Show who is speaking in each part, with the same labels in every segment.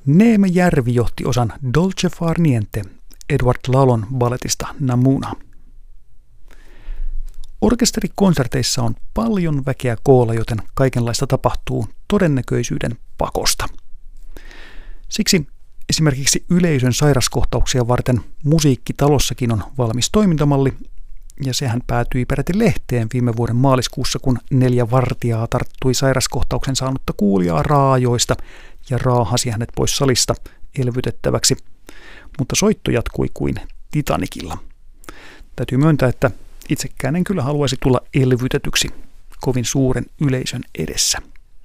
Speaker 1: Neeme Järvi johti osan Dolce far niente Edward Lalon balletista Namuna. Orkesterikonserteissa on paljon väkeä koolla, joten kaikenlaista tapahtuu todennäköisyyden pakosta. Siksi esimerkiksi yleisön sairaskohtauksia varten Musiikkitalossakin on valmis toimintamalli, ja sehän päätyi peräti lehteen viime vuoden maaliskuussa, kun 4 vartijaa tarttui sairaskohtauksen saanutta kuulijaa raajoista ja raahasi hänet pois salista elvytettäväksi, mutta soitto jatkui kuin Titanicilla. Täytyy myöntää, että itsekään en kyllä haluaisi tulla elvytetyksi kovin suuren yleisön edessä.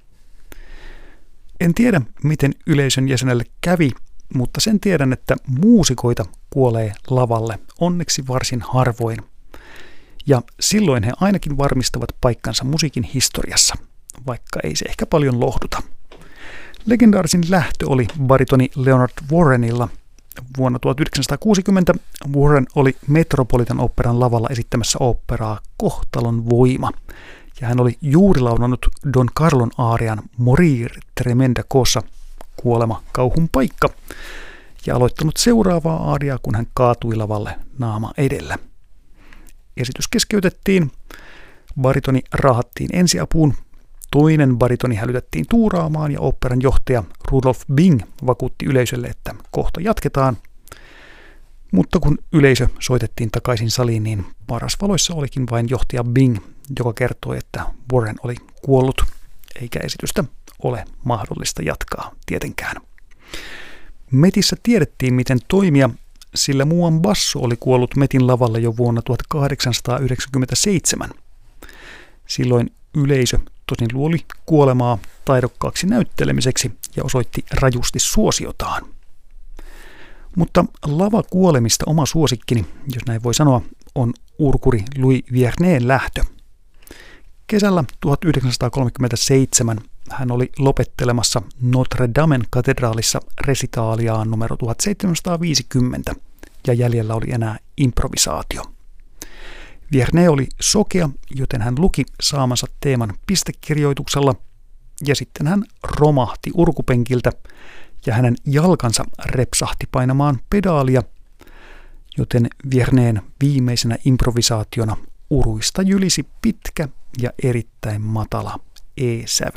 Speaker 1: En tiedä, miten yleisön jäsenelle kävi, mutta sen tiedän, että muusikoita kuolee lavalle onneksi varsin harvoin. Ja silloin he ainakin varmistavat paikkansa musiikin historiassa, vaikka ei se ehkä paljon lohduta. Legendaarisin lähtö oli baritoni Leonard Warrenilla. Vuonna 1960 Warren oli Metropolitan Operan lavalla esittämässä oopperaa Kohtalon voima, ja hän oli juuri laulannut Don Carlon aarian Morir tremenda cosa, kuolema kauhun paikka, ja aloittanut seuraavaa aariaa, kun hän kaatui lavalle naama edellä. Esitys keskeytettiin, baritoni raahattiin ensiapuun, toinen baritoni hälytettiin tuuraamaan ja oopperan johtaja Rudolf Bing vakuutti yleisölle, että kohta jatketaan. Mutta kun yleisö soitettiin takaisin saliin, niin paras valoissa olikin vain johtaja Bing, joka kertoi, että Warren oli kuollut, eikä esitystä ole mahdollista jatkaa tietenkään. Metissä tiedettiin, miten toimia, sillä muuan basso oli kuollut Metin lavalle jo vuonna 1897. Silloin yleisö tosin luuli kuolemaa taidokkaaksi näyttelemiseksi ja osoitti rajusti suosiotaan. Mutta lavakuolemista oma suosikkini, jos näin voi sanoa, on urkuri Louis Vierneen lähtö. Kesällä 1937 hän oli lopettelemassa Notre Damen katedraalissa resitaaliaan numero 1750 ja jäljellä oli enää improvisaatio. Vierne oli sokea, joten hän luki saamansa teeman pistekirjoituksella ja sitten hän romahti urkupenkiltä ja hänen jalkansa repsahti painamaan pedaalia, joten Vierneen viimeisenä improvisaationa uruista jylisi pitkä ja erittäin matala E-sävel.